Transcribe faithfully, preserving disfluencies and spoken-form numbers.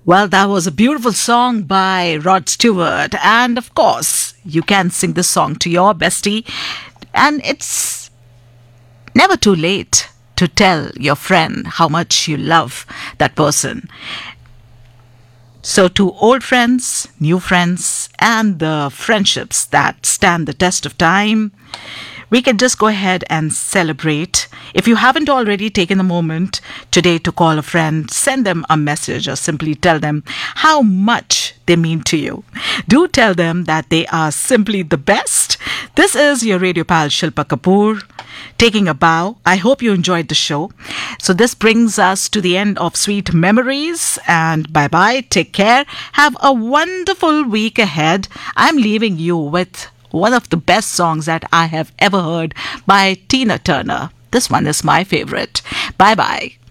Well, that was a beautiful song by Rod Stewart. And of course, you can sing this song to your bestie. And it's never too late to tell your friend how much you love that person. So, to old friends, new friends, and the friendships that stand the test of time, we can just go ahead and celebrate. If you haven't already taken a moment today to call a friend, send them a message or simply tell them how much they mean to you. Do tell them that they are simply the best. This is your radio pal Shilpa Kapoor taking a bow. I hope you enjoyed the show. So this brings us to the end of Sweet Memories, and bye-bye. Take care. Have a wonderful week ahead. I'm leaving you with one of the best songs that I have ever heard by Tina Turner. This one is my favorite. Bye-bye.